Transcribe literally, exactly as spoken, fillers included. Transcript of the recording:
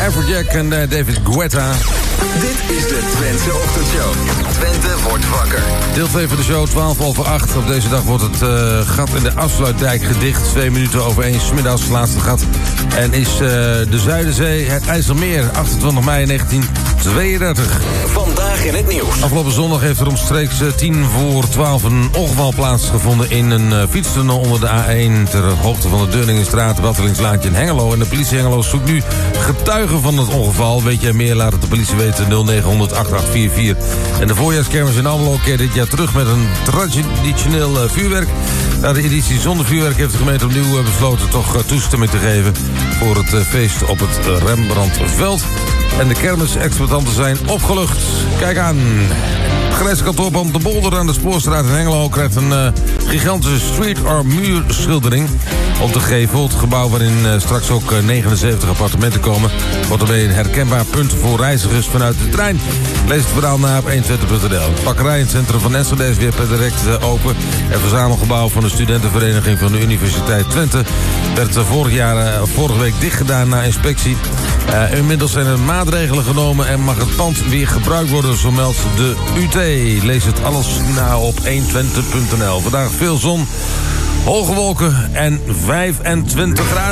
Afrojack en uh, David Guetta. Dit is de Twentse Ochtendshow. Twente wordt wakker. Deel twee van de show, twaalf over acht. Op deze dag wordt het uh, gat in de afsluitdijk gedicht. Twee minuten over één, 's middags het laatste gat. En is uh, de Zuiderzee, het IJsselmeer, achtentwintig mei negentien tweeëndertig. Vandaag in het nieuws. Afgelopen zondag heeft er omstreeks tien voor twaalf een ongeval plaatsgevonden in een uh, fietstunnel onder de A één ter hoogte van de Deurningenstraat, Wattelingslaan in Hengelo. En de politie Hengelo zoekt nu getuigen van het ongeval. Weet jij meer, laat het de politie weten, nul negen honderd acht acht vier vier. En de voorjaarskermis in Almelo keert dit jaar terug met een traditioneel uh, vuurwerk. Na de editie zonder vuurwerk heeft de gemeente opnieuw uh, besloten toch uh, toestemming te geven voor het uh, feest op het uh, Rembrandtveld. En de kermisexploitanten zijn opgelucht. Kijk aan. Het gerechtskantoor De Bolder aan de Spoorstraat in Hengelo krijgt een uh, gigantische street or muurschildering op de gevel. Het gebouw waarin uh, straks ook uh, negenenzeventig appartementen komen, wordt ermee een herkenbaar punt voor reizigers vanuit de trein. Lees het verhaal na op honderdtwintig punt n l. Het bakkerij in het centrum van Enschede is weer per direct uh, open. Het verzamelgebouw van de studentenvereniging van de Universiteit Twente werd uh, vorig jaar, uh, vorige week dichtgedaan na inspectie. Uh, inmiddels zijn er maatregelen genomen en mag het pand weer gebruikt worden, zo meldt de U T. Lees het alles na op honderdtwintig punt n l. Vandaag veel zon, hoge wolken en vijfentwintig graden.